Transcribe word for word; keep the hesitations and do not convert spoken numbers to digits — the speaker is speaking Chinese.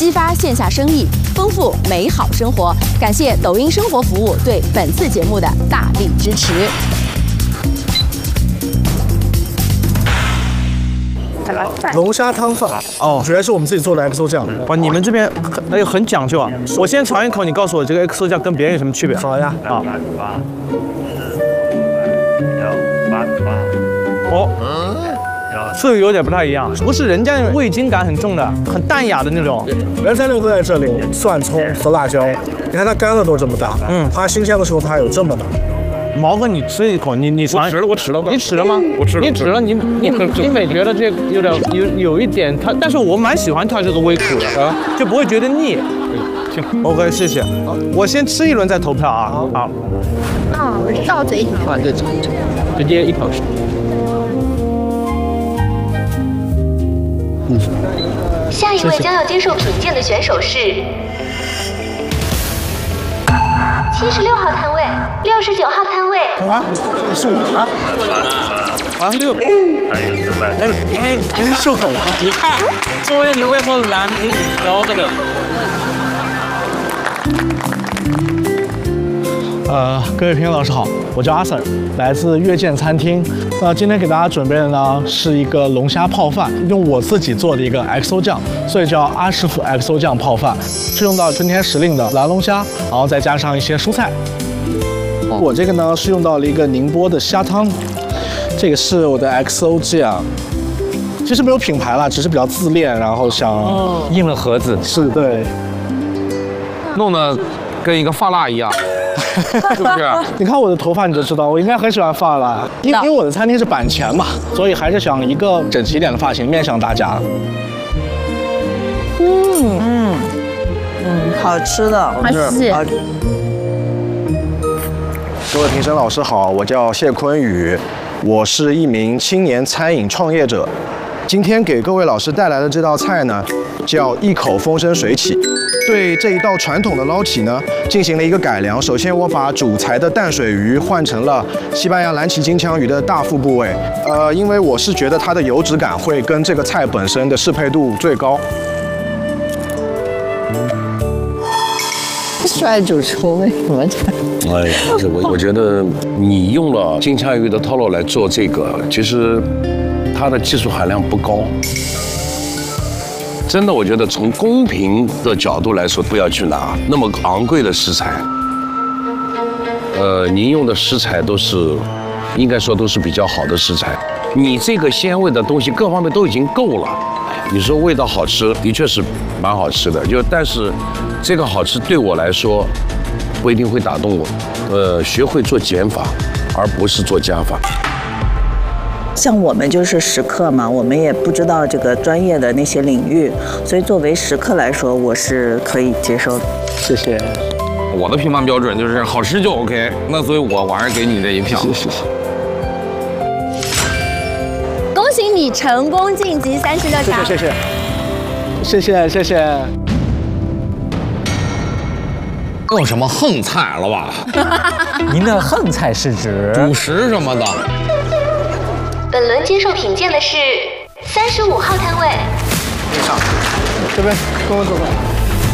激发线下生意，丰富美好生活。感谢抖音生活服务对本次节目的大力支持。 龙虾汤饭哦，主要是我们自己做的 X O 酱。 哇，你们这边很哎很讲究啊！我先尝一口，你告诉我这个 X O 酱跟别人有什么区别？ 好呀， 啊。哦，这个有点不太一样，不是人家味精感很重的，很淡雅的那种。 原材料都在这里，蒜、葱和辣椒。你看它干了都这么大，嗯，它新鲜的时候它还有这么大。 毛哥，你吃一口，你你尝。 我吃了，我吃了。 你吃了吗？ 我吃了。 你吃了，你你你没觉得这有点有有一点它？但是我蛮喜欢它这个微苦的啊，就不会觉得腻。行 ，OK， 谢谢。我先吃一轮再投票啊。好。 啊，到嘴里。 啊，对，直接一口吃。 嗯。下一位将要接受品鉴的选手是七十六号摊位，六十九号摊位。 啊，是我啊。 啊六。哎哎哎，漱口啊！你看，作为你为什么蓝然后这个？ 呃，各位评委老师好，我叫阿 Sir， 来自悦见餐厅。那今天给大家准备的呢是一个龙虾泡饭，用我自己做的一个 X O 酱，所以叫阿师傅 X O 酱泡饭，是用到春天时令的蓝龙虾，然后再加上一些蔬菜。我这个呢是用到了一个宁波的虾汤，这个是我的 X O 酱。其实没有品牌啦，只是比较自恋，然后想、哦、 印了盒子， 是对， 弄得跟一个发蜡一样。是不是？ 你看我的头发你就知道，我应该很喜欢发蜡，因因为我的餐厅是版权嘛，所以还是想一个整齐一点的发型面向大家。 嗯嗯嗯，好吃的，好吃。 各位评审老师好，我叫谢坤宇，我是一名青年餐饮创业者。今天给各位老师带来的这道菜呢，叫一口风生水起。对这一道传统的捞起呢，进行了一个改良。首先，我把主材的淡水鱼换成了西班牙蓝鳍金枪鱼的大腹部位。呃，因为我是觉得它的油脂感会跟这个菜本身的适配度最高。 帅主厨为什么这样？ 哎，我我觉得你用了金枪鱼的套路来做这个，其实它的技术含量不高。真的，我觉得从公平的角度来说，不要去拿那么昂贵的食材。呃，您用的食材都是，应该说都是比较好的食材。你这个鲜味的东西各方面都已经够了。你说味道好吃，的确是蛮好吃的。就但是，这个好吃对我来说，不一定会打动我。呃，学会做减法，而不是做加法。 像我们就是食客嘛，我们也不知道这个专业的那些领域，所以作为食客来说，我是可以接受的。 谢谢。 我的评判标准就是好吃就 OK， 那所以我还是给你这一票。 谢谢。 恭喜你成功晋级三十六强。 谢谢谢谢谢谢谢谢。 用什么横菜了吧？ 您的横菜是指主食什么的。 本轮接受品鉴的是三十五号摊位。 上，这边跟我走吧。